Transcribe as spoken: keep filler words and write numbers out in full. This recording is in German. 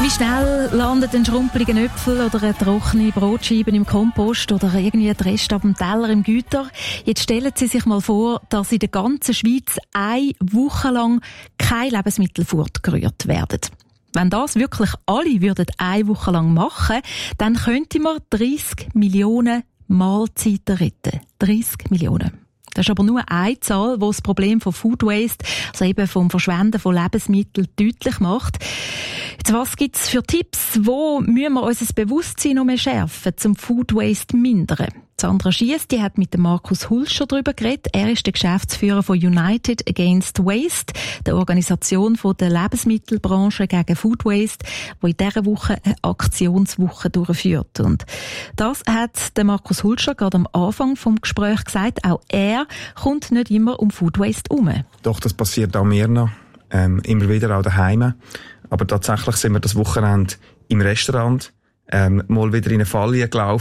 Wie schnell landet ein schrumpeliger Äpfel oder eine trockene Brotscheibe im Kompost oder irgendwie ein Rest auf dem Teller im Güter? Jetzt stellen Sie sich mal vor, dass in der ganzen Schweiz eine Woche lang keine Lebensmittel fortgerührt werden. Wenn das wirklich alle würden eine Woche lang machen, dann könnte man dreissig Millionen Mahlzeiten retten. dreissig Millionen. Das ist aber nur eine Zahl, die das Problem von Food Waste, also eben vom Verschwenden von Lebensmitteln, deutlich macht. Jetzt, was gibt es für Tipps? Wo müssen wir unser Bewusstsein noch mehr schärfen, um Food Waste zu mindern? Sandra Schiess, die hat mit dem Markus Hulscher darüber geredet. Er ist der Geschäftsführer von United Against Waste, der Organisation von der Lebensmittelbranche gegen Food Waste, die in dieser Woche eine Aktionswoche durchführt. Und das hat der Markus Hulscher gerade am Anfang vom Gespräch gesagt. Auch er kommt nicht immer um Food Waste herum. Doch, das passiert auch mir noch. Ähm, immer wieder auch daheim. Aber tatsächlich sind wir das Wochenende im Restaurant ähm, mal wieder in eine Falle gelaufen.